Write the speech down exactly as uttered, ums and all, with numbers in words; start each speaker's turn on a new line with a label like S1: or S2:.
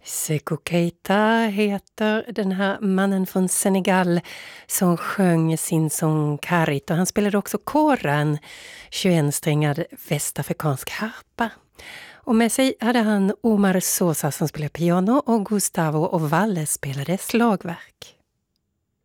S1: Sekou Keita heter den här mannen från Senegal som sjöng sin sång Karit, och han spelade också koran, tjugoensträngad västafrikansk harpa. Och med sig hade han Omar Sosa som spelade piano och Gustavo Ovalle spelade slagverk.